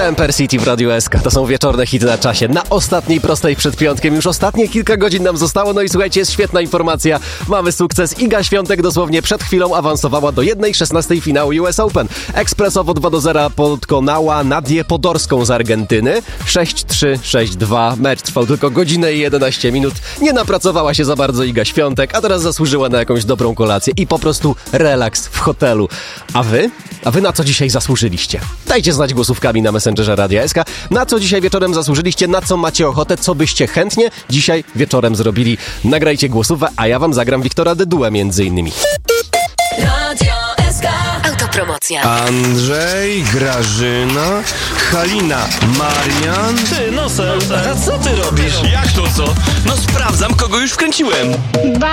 Temper City w Radiu SK. To są wieczorne hity na czasie. Na ostatniej prostej przed piątkiem. Już ostatnie kilka godzin nam zostało. No i słuchajcie, jest świetna informacja. Mamy sukces. Iga Świątek dosłownie przed chwilą awansowała do 1/16 finału US Open. Ekspresowo 2-0 pokonała Nadię Podorską z Argentyny. 6-3, 6-2. Mecz trwał tylko godzinę i 11 minut. Nie napracowała się za bardzo Iga Świątek, a teraz zasłużyła na jakąś dobrą kolację i po prostu relaks w hotelu. A wy? A wy na co dzisiaj zasłużyliście? Dajcie znać głosówkami na Messengerze Radia SK. Na co dzisiaj wieczorem zasłużyliście? Na co macie ochotę? Co byście chętnie dzisiaj wieczorem zrobili? Nagrajcie głosówkę, a ja wam zagram Wiktora Dydułę między innymi. Radio SK. Autopromocja. Andrzej, Grażyna, Halina, Marian. Ty, Nosel, a co ty robisz? Jak to co? No sprawdzam, kogo już wkręciłem.